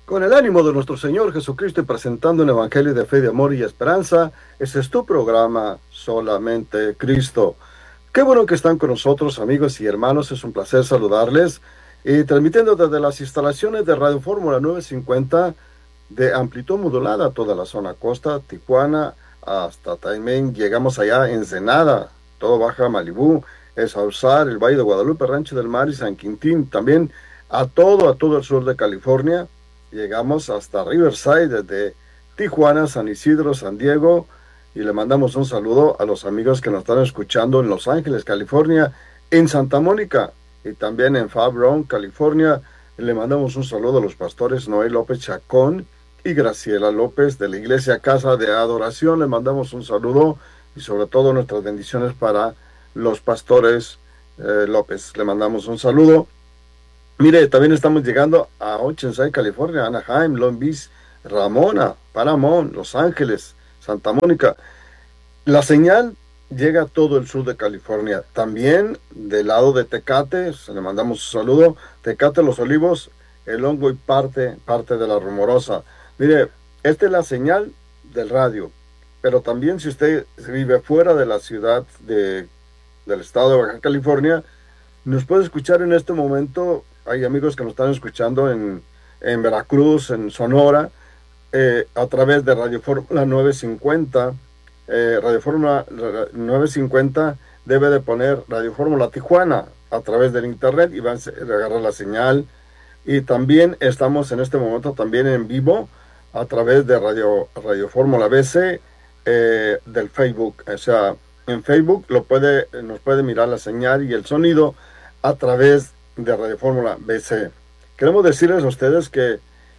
Con el ánimo de nuestro Señor Jesucristo y presentando un evangelio de fe, de amor y esperanza, este es tu programa, Solamente Cristo. Qué bueno que están con nosotros, amigos y hermanos, es un placer saludarles. Y transmitiendo desde las instalaciones de Radio Fórmula 950 de amplitud modulada, toda la zona costa, Tijuana, hasta también llegamos allá en Ensenada, todo Baja Malibú, Sausalito, el Valle de Guadalupe, Rancho del Mar y San Quintín, también a todo el sur de California. Llegamos hasta Riverside, desde Tijuana, San Isidro, San Diego, y le mandamos un saludo a los amigos que nos están escuchando en Los Ángeles, California, en Santa Mónica y también en Fairburn, California. Le mandamos un saludo a los pastores Noé López Chacón y Graciela López de la Iglesia Casa de Adoración. Le mandamos un saludo y sobre todo nuestras bendiciones para los pastores López. Le mandamos un saludo. Mire, también estamos llegando a Oceanside, California, Anaheim, Long Beach, Ramona, Paramount, Los Ángeles, Santa Mónica. La señal llega a todo el sur de California. También del lado de Tecate, le mandamos un saludo. Tecate, Los Olivos, El Hongo y parte de La Rumorosa. Mire, esta es la señal del radio. Pero también si usted vive fuera de la ciudad del estado de Baja California, nos puede escuchar en este momento. Hay amigos que nos están escuchando en Veracruz, en Sonora, a través de Radio Fórmula 950. Radio Fórmula 950 debe de poner Radio Fórmula Tijuana a través del internet y van a agarrar la señal. Y también estamos en este momento también en vivo a través de Radio Fórmula BC del Facebook. O sea, en Facebook nos puede mirar la señal y el sonido a través de Radio Fórmula BC. Queremos decirles a ustedes que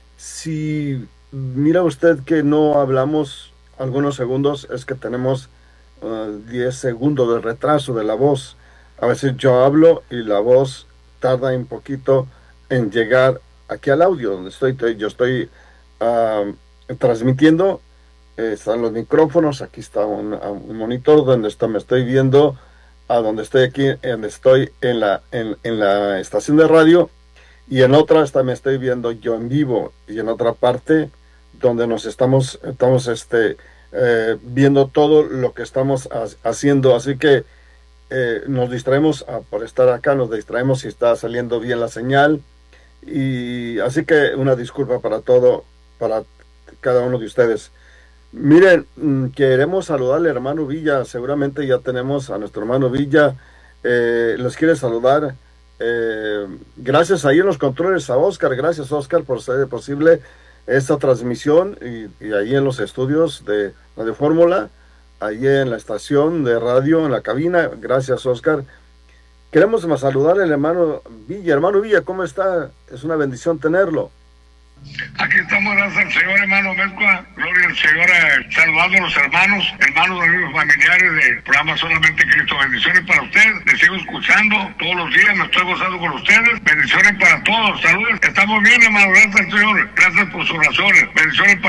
si mira usted que no hablamos algunos segundos, es que tenemos 10 segundos de retraso de la voz. A veces yo hablo y la voz tarda un poquito en llegar aquí al audio donde yo estoy transmitiendo. Están los micrófonos, aquí está un monitor donde me estoy viendo, a donde estoy aquí, donde estoy en la estación de radio, y en otra me estoy viendo yo en vivo, y en otra parte donde nos estamos viendo todo lo que estamos haciendo. Así que nos distraemos por estar acá, nos distraemos si está saliendo bien la señal, y así que una disculpa para cada uno de ustedes. Miren, queremos saludar al hermano Villa. Seguramente ya tenemos a nuestro hermano Villa. Los quiere saludar. Gracias ahí en los controles a Oscar. Gracias, Oscar, por ser posible esta transmisión. Y ahí en los estudios de Radio Fórmula, ahí en la estación de radio, en la cabina. Gracias, Oscar. Queremos saludar al hermano Villa. Hermano Villa, ¿cómo está? Es una bendición tenerlo. Aquí estamos, gracias al Señor, hermano Mezcua. Gloria al Señor, saludando a los hermanos, amigos, familiares del programa Solamente Cristo. Bendiciones para ustedes. Les sigo escuchando todos los días, me estoy gozando con ustedes. Bendiciones para todos. Saludos. Estamos bien, hermano. Gracias al Señor. Gracias por sus oraciones. Bendiciones para